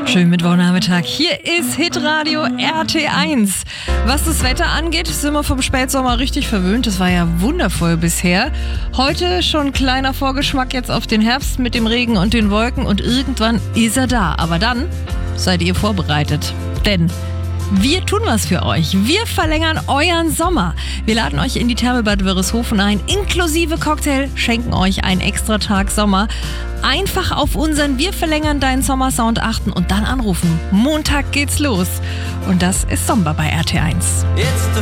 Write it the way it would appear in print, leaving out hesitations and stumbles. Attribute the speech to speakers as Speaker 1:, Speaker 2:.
Speaker 1: Schönen Mittwochnachmittag. Hier ist Hitradio RT1. Was das Wetter angeht, sind wir vom Spätsommer richtig verwöhnt. Das war ja wundervoll bisher. Heute schon ein kleiner Vorgeschmack jetzt auf den Herbst mit dem Regen und den Wolken. Und irgendwann ist er da. Aber dann seid ihr vorbereitet. Denn wir tun was für euch. Wir verlängern euren Sommer. Wir laden euch in die Therme Bad Wörishofen ein, inklusive Cocktail, schenken euch einen extra Tag Sommer. Einfach auf unseren Wir verlängern deinen Sommersound achten und dann anrufen. Montag geht's los. Und das ist Sommer bei RT1.